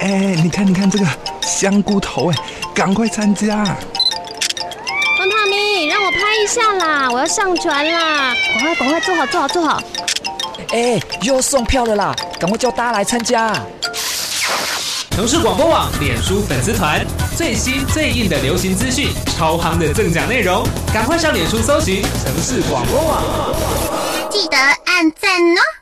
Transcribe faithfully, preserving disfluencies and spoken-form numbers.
哎，你看你看这个香菇头，哎，赶快参加！ 方大明，让我拍一下啦，我要上传啦！赶快赶快，坐好坐好坐好！ 哎，又送票了啦，赶快叫大家来参加！ 城市广播网脸书粉丝团，最新最硬的流行资讯，超夯的赠奖内容，赶快上脸书搜寻城市广播网， 记得按赞哦！